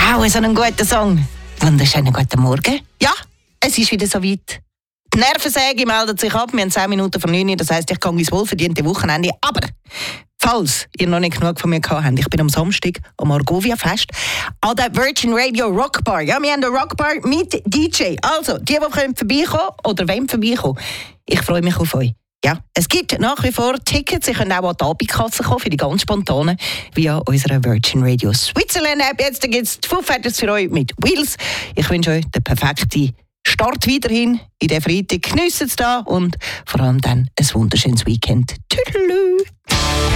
Wow, so ein guter Song. Wunderschönen guten Morgen. Ja, es ist wieder soweit. Die Nervensäge meldet sich ab. Wir haben 10 Minuten vor 9 Uhr. Das heisst, ich kann ins wohlverdiente Wochenende. Aber falls ihr noch nicht genug von mir gehabt habt, ich bin am Samstag am Argovia-Fest an der Virgin Radio Rockbar. Ja, wir haben eine Rockbar mit DJ. Also, die können vorbeikommen oder wollen vorbeikommen, ich freue mich auf euch. Ja, es gibt nach wie vor Tickets. Sie können auch an die Abendkasse kommen für die ganz spontanen via unserer Virgin Radio Switzerland App. Jetzt gibt es die Foo Fighters für euch mit Wheels. Ich wünsche euch den perfekten Start weiterhin in den Freitag. Geniessen es da und vor allem dann ein wunderschönes Weekend. Tschüss.